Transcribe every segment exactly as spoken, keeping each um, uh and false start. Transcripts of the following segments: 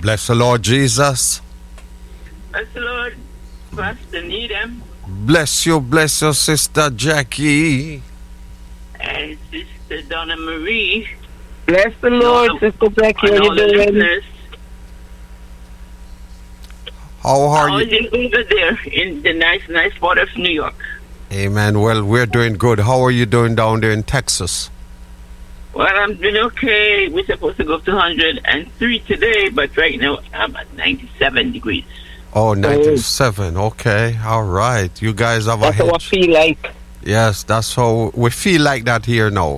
Bless the Lord Jesus. Bless the Lord, Pastor Needham. Bless you, bless your sister Jackie. And Sister Donna Marie. Bless the Lord, all, Sister Jackie. How you doing? How are How you? is it over there in the nice, nice part of New York? Amen. Well, we're doing good. How are you doing down there in Texas? Well, I'm doing okay. We're supposed to go up to one hundred three today, but right now I'm at ninety-seven degrees. Oh, ninety-seven. Okay. All right. You guys have That's a how I hitch. feel like. Yes, that's how we feel like that here now.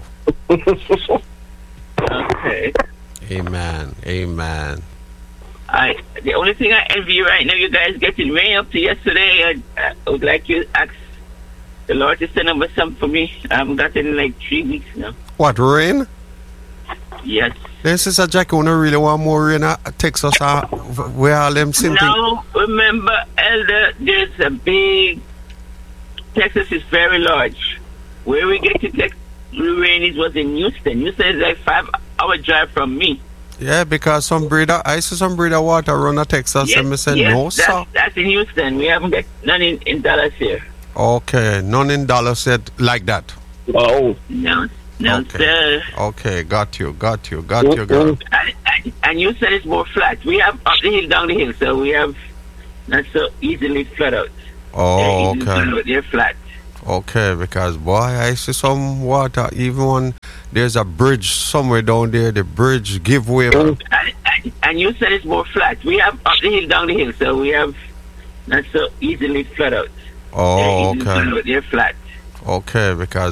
Okay. Amen. Amen. I the only thing I envy right now, you guys getting rain up to yesterday. I, I would like you to ask the Lord to send over some for me. I haven't gotten in like three weeks now. What, rain? Yes. This is a Jackie. We really want more rain at Texas. Uh, where all them same thing. Now, remember, Elder, there's a big... Texas is very large. Where we get to Texas, rain is was in Houston. Houston is like five-hour drive from me. Yeah, because some breeder, I see some breeder water run to Texas, Yes, and me say yes, no, that's, sir. that's in Houston. We haven't got none in, in Dallas here. Okay, none in Dallas said like that. Oh. No, no, Okay. sir. Okay, got you, got you, got you, girl. And, and, and Houston is more flat. We have up the hill, down the hill, so we have not so easily flat out. Oh, They're easily flat okay. out. They're flat. Okay, because boy, I see some water. Even when there's a bridge somewhere down there, the bridge give way. And, and, and Houston is more flat. We have up the hill, down the hill, so we have not so easily flat out. Oh, They're easily okay. flat out. They're flat. Okay, because